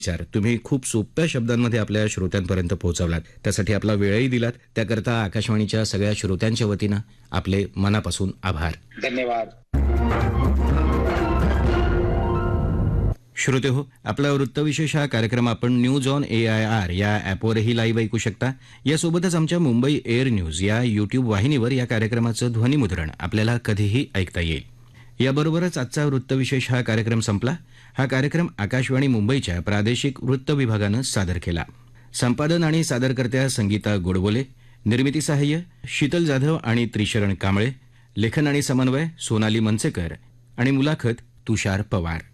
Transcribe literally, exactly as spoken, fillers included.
विचार तुम्ही खूप सोप्या शब्दांमध्ये आपल्या श्रोत्यांपर्यंत पोहोचवलात. त्यासाठी आपला वेळही दिलात. त्याकरता आकाशवाणीच्या सगळ्या श्रोत्यांच्या वतीनं आपले मनापासून आभार. धन्यवाद. श्रोते हो, आपला वृत्तविशेष हा कार्यक्रम आपण news on A I R या ॲपवरही लाईव्ह ऐकू शकता. यासोबतच आमच्या मुंबई एअर न्यूज या यूट्यूब वाहिनीवर या कार्यक्रमाचं ध्वनिमुद्रण आपल्याला कधीही ऐकता येईल. याबरोबरच आजचा वृत्तविशेष हा कार्यक्रम संपला. हा कार्यक्रम आकाशवाणी मुंबईच्या प्रादेशिक वृत्त विभागानं सादर केला. संपादन आणि सादरकर्त्या संगीता गोडबोले, निर्मिती सहाय्य शीतल जाधव आणि त्रिशरण कांबळे, लेखन आणि समन्वय सोनाली मनसेकर आणि मुलाखत तुषार पवार.